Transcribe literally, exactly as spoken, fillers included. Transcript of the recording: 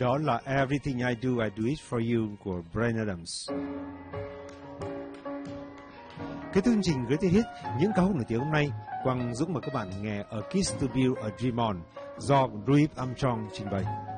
Đó là Everything I Do, I Do It For You của Bryan Adams. Cái chương trình Greatest Hits những ca khúc nổi tiếng hôm nay, Quang Dũng mời các bạn nghe A Kiss to Build a Dream On do Louis Armstrong trình bày.